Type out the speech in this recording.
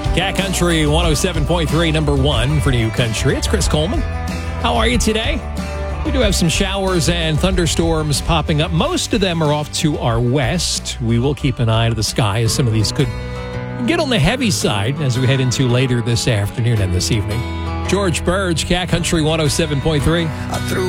Cat Country 107.3, number one for New Country. It's Chris Coleman. How are you today? We do have some showers and thunderstorms popping up. Most of them are off to our west. We will keep an eye to the sky as some of these could get on the heavy side as we head into later this afternoon and this evening. George Burge, Cat Country 107.3. I threw